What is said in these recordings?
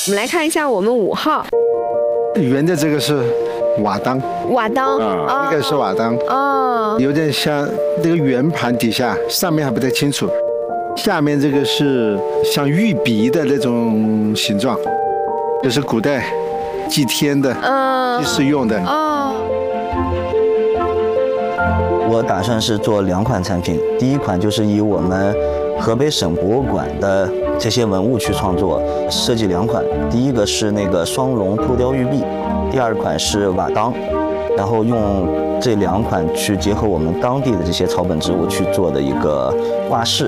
我们来看一下我们5号， 圆的这个是瓦当， 瓦当啊，这个是瓦当， 哦， 有点像那个圆盘底下，上面还不太清楚，下面这个是像玉璧的那种形状，就是古代祭天的、祭祀用的。 我打算是做2款产品，第一款就是以我们河北省博物馆的这些文物去创作，设计2款，第一个是那个双龙托雕玉璧，第2款是瓦当，然后用这2款去结合我们当地的这些草本植物去做的一个挂饰。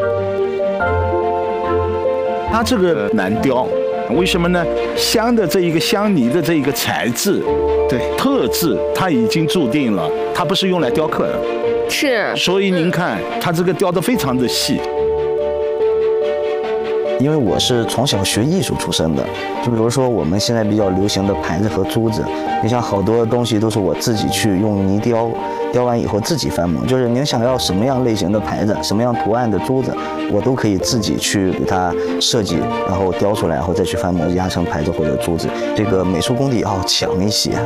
它这个难雕，为什么呢？香的这一个香泥的这一个材质，对特质，它已经注定了，它不是用来雕刻的。 是。 所以您看，它这个雕得非常的细。 因为我是从小学艺术出身的，就比如说我们现在比较流行的牌子和珠子，你像好多东西都是我自己去用泥雕，雕完以后自己翻模，就是您想要什么样类型的牌子，什么样图案的珠子，我都可以自己去给它设计，然后雕出来，然后再去翻模压成牌子或者珠子，这个美术功底要强一些。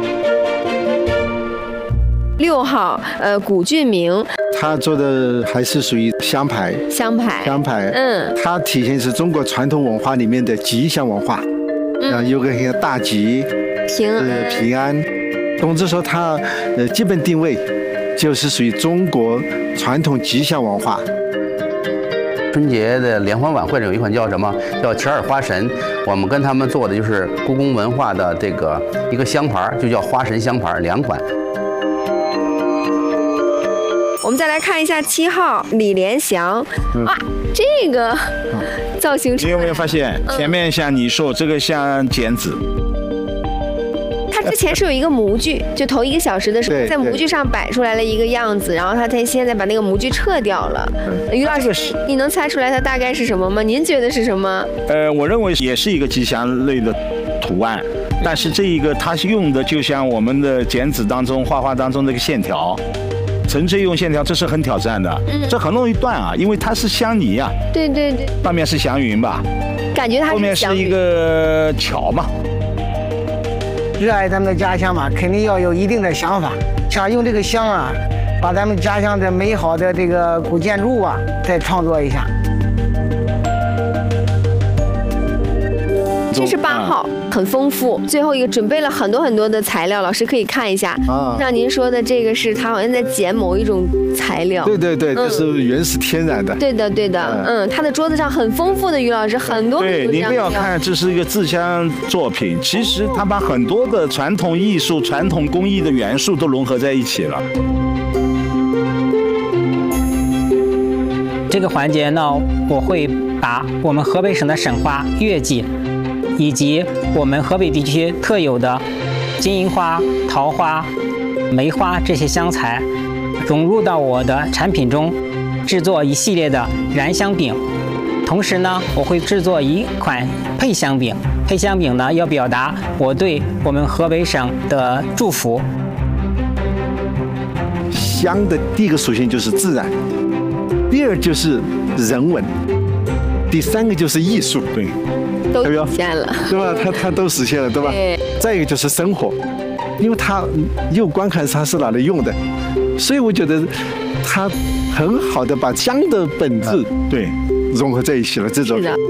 6号，古俊明， 他做的还是属于香牌，它体现是中国传统文化里面的吉祥文化，有个像大吉、平安。总之说，它基本定位就是属于中国传统吉祥文化。 春节的联欢晚会上有一款叫什么？叫钱儿花神。我们跟他们做的就是故宫文化的这个一个香牌，就叫花神香牌，2款。 我们再来看一下7号李连祥，哇，这个造型， 你有没有发现前面像你说这个像剪纸？ 他之前是有一个模具，就头1个小时的时候，在模具上摆出来了一个样子，然后他现在把那个模具撤掉了。于老师，你能猜出来它大概是什么吗？您觉得是什么？ 我认为也是一个吉祥类的图案，但是这一个它是用的就像我们的剪纸当中、画当中那个线条。纯粹用线条，这是很挑战的，这很容易断啊，因为它是香泥啊。 对， 上面是祥云吧？ 感觉它后面是一个桥嘛。 热爱咱们的家乡嘛，肯定要有一定的想法，想用这个香啊，把咱们家乡的美好的这个古建筑啊，再创作一下。 这是8号，很丰富。最后一个准备了很多的材料，老师可以看一下。像您说的这个是他好像在剪某一种材料。 对，这是原始天然的。 对的，他的桌子上很丰富的，于老师很多。 对，你不要看这是一个自香作品，其实他把很多的传统艺术、传统工艺的元素都融合在一起了。 这个环节呢，我会把我们河北省的省花月季，以及我们河北地区特有的金银花、桃花、梅花这些香材融入到我的产品中，制作一系列的燃香饼。同时呢，我会制作一款配香饼。配香饼呢，要表达我对我们河北省的祝福。 香的第一个属性就是自然，第2就是人文，第3个就是艺术。对。 都实现了， 对吧？它都实现了，对吧？再一个就是生活，因为它又观看它是拿来用的，所以我觉得它很好的把香的本质融合在一起了。这种